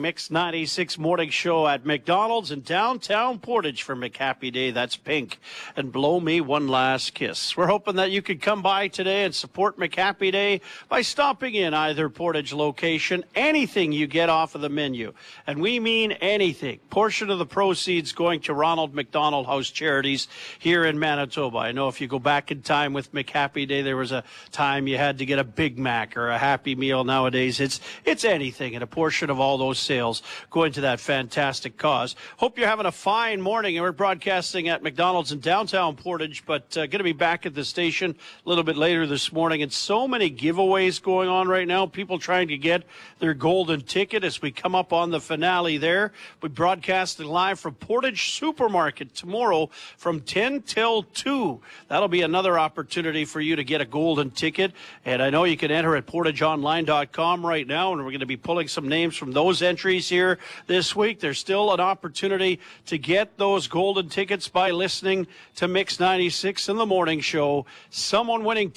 Mix 96 morning show at McDonald's in downtown Portage for McHappy Day. That's Pink and Blow Me One Last Kiss. We're hoping that you could come by today and support McHappy Day by stopping in either Portage location. Anything you get off of the menu, and we mean anything. Portion of the proceeds going to Ronald McDonald House Charities here in Manitoba. I know if you go back in time with McHappy Day, there was a time you had to get a Big Mac or a Happy Meal. Nowadays, it's anything, and a portion of all those sales going to that fantastic cause. Hope you're having a fine morning, and we're broadcasting at McDonald's in downtown Portage, but going to be back at the station a little bit later this morning. And so many giveaways going on right now, people trying to get their golden ticket as we come up on the finale there. We broadcasting live from Portage Supermarket tomorrow from 10 till 2. That'll be another opportunity for you to get a golden ticket, and I know you can enter at portageonline.com right now, and we're going to be pulling some names from those entries here this week. There's still an opportunity to get those golden tickets by listening to Mix 96 in the morning show. Someone winning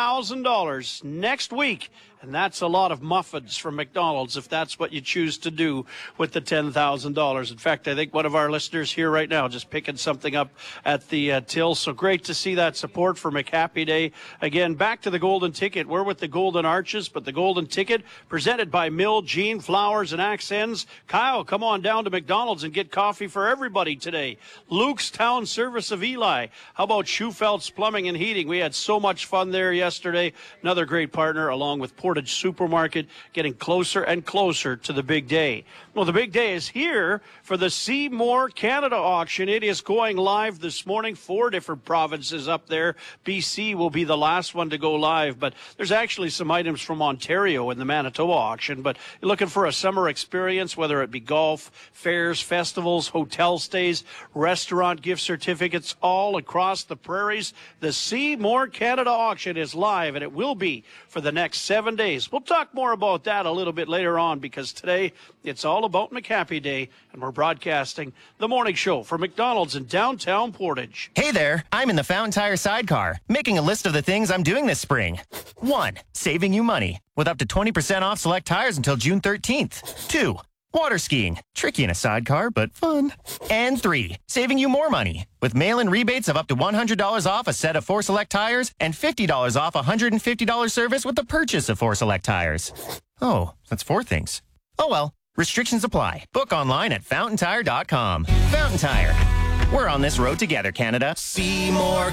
$10,000 next week. And that's a lot of muffins from McDonald's if that's what you choose to do with the $10,000. In fact, I think one of our listeners here right now just picking something up at the till. So great to see that support for McHappy Day. Again, back to the golden ticket. We're with the Golden Arches, but the golden ticket presented by Mill, Jean, Flowers, and Accents. Kyle, come on down to McDonald's and get coffee for everybody today. Luke's Town Service of Eli. How about Schufeld's Plumbing and Heating? We had so much fun there yesterday. Another great partner along with Portage Supermarket, getting closer and closer to the big day. Well, the big day is here for the Seymour Canada auction. It is going live this morning. 4 different provinces up there. BC will be the last one to go live, but there's actually some items from Ontario in the Manitoba auction. But you're looking for a summer experience, whether it be golf, fairs, festivals, hotel stays, restaurant gift certificates, all across the prairies. The Seymour Canada auction is live, and it will be for the next 7 days. We'll talk more about that a little bit later on, because today it's all about McHappy Day, and we're broadcasting the morning show for McDonald's in downtown Portage. Hey there, I'm in the Fountain Tire sidecar, making a list of the things I'm doing this spring. 1. Saving you money, with up to 20% off select tires until June 13th. 2. Water skiing, tricky in a sidecar, but fun. And 3, saving you more money, with mail-in rebates of up to $100 off a set of 4 select tires and $50 off a $150 service with the purchase of 4 select tires. Oh, that's 4 things. Oh well, restrictions apply. Book online at fountaintire.com. Fountain Tire. We're on this road together, Canada. Seymour,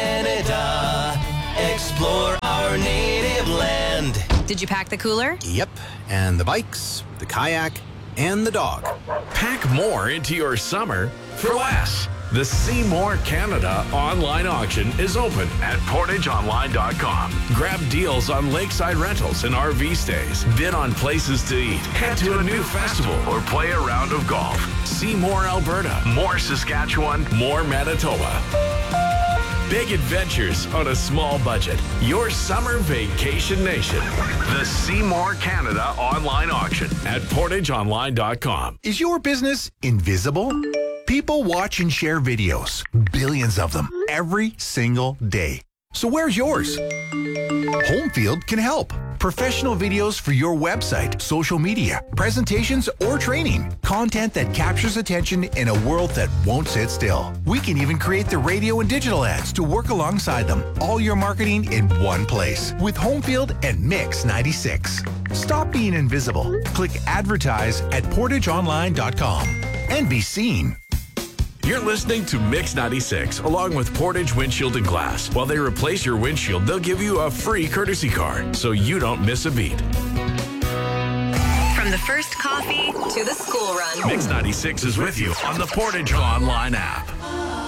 Canada. Explore our native land. Did you pack the cooler? Yep, and the bikes, the kayak, and the dog. Pack more into your summer for less. The Seymour Canada online auction is open at portageonline.com. Grab deals on lakeside rentals and RV stays. Bid on places to eat. Head to a new festival or play a round of golf. See more Alberta, more Saskatchewan, more Manitoba. Big adventures on a small budget. Your summer vacation nation. The Seymour Canada online auction at portageonline.com. Is your business invisible? People watch and share videos, billions of them, every single day. So where's yours? Homefield can help. Professional videos for your website, social media, presentations, or training. Content that captures attention in a world that won't sit still. We can even create the radio and digital ads to work alongside them. All your marketing in one place with Homefield and Mix 96. Stop being invisible. Click advertise at portageonline.com and be seen. You're listening to Mix 96 along with Portage Windshield and Glass. While they replace your windshield, they'll give you a free courtesy car so you don't miss a beat. From the first coffee to the school run. Mix 96 is with you on the Portage Online app.